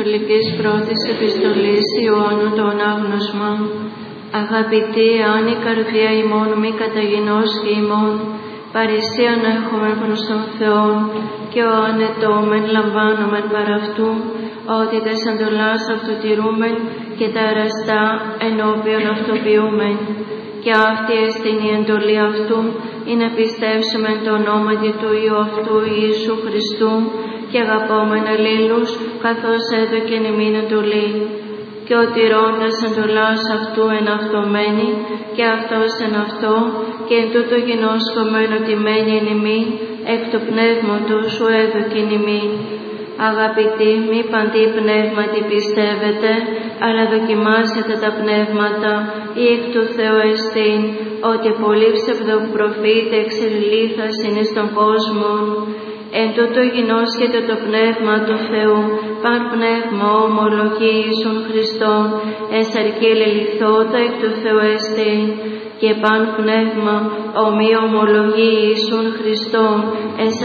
Καθολικής Πρώτης Επιστολής Ιωάννου το Ανάγνωσμα. Αγαπητοί, αν η καρδία ημών μη καταγινώσχει ημών, παρησίαν έχουμε προς τον Θεόν, και ο ανετόμεν λαμβάνομεν παρ' αυτού, ότι τες εντολάς αυτού τηρούμεν και τα εραστά ενώπιον αυτοποιούμεν. Και αυτή εστιν η εντολή αυτού, είναι πιστεύσομεν το ονόματι του Υιού αυτού Ιησού Χριστού, και αγαπόμεν αλλήλους, καθώς έδωκεν ημίν εντολή. Και ο τηρώντας εντολάς αυτού εν αυτομένη, και αυτός εν αυτό, και εν τούτο γινώσκομεν ότι μένει εν ημίν, εκ του πνεύματος σου έδωκεν ημίν. Αγαπητοί, μη παντί πνεύματι πιστεύετε, αλλά δοκιμάσετε τα πνεύματα, ή εκ του Θεού εστίν, ότι πολλοί ψευδοπροφήτες εξελίθασιν εις τον κόσμο. Εν τούτο γινώσκεται το πνεύμα του Θεού, παν πνεύμα ομολογεί Ιησούν Χριστόν, εν σαρκή λελιθότα εκ του Θεού εστίν, και παν πνεύμα ομοί ομολογεί Ιησούν Χριστόν, εν